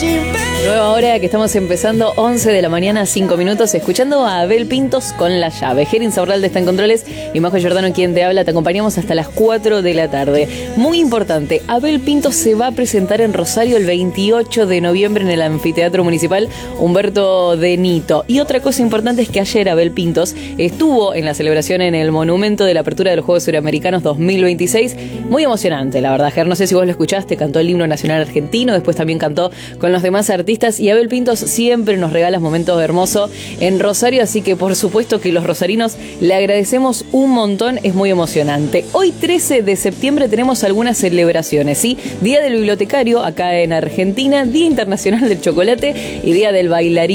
Nueva hora que estamos empezando, 11 de la mañana, 5 minutos, escuchando a Abel Pintos con La Llave. Gerin Saurralde está en controles y Majo Giordano, quien te habla. Te acompañamos hasta las 4 de la tarde. Muy importante, Abel Pintos se va a presentar en Rosario el 28 de noviembre en el Anfiteatro Municipal Humberto de Nito. Y otra cosa importante es que ayer Abel Pintos estuvo en la celebración en el monumento de la apertura de los Juegos Suramericanos 2026. Muy emocionante, la verdad, Ger. No sé si vos lo escuchaste, cantó el himno nacional argentino, después también cantó con los demás artistas. Y Abel Pintos siempre nos regala momentos hermosos en Rosario, así que por supuesto que los rosarinos le agradecemos un montón, es muy emocionante. Hoy 13 de septiembre tenemos algunas celebraciones, ¿sí? Día del Bibliotecario acá en Argentina, Día Internacional del Chocolate y Día del Bailarín